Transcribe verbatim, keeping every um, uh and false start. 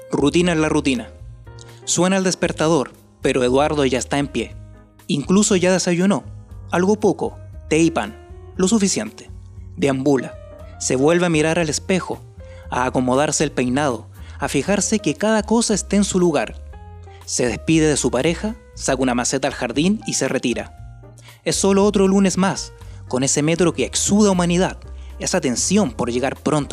Rutina en la rutina. Suena el despertador, pero Eduardo ya está en pie. Incluso ya desayunó. Algo poco, té y pan, lo suficiente. Deambula. Se vuelve a mirar al espejo, a acomodarse el peinado, a fijarse que cada cosa esté en su lugar. Se despide de su pareja, saca una maceta al jardín y se retira. Es solo otro lunes más, con ese metro que exuda humanidad, esa tensión por llegar pronto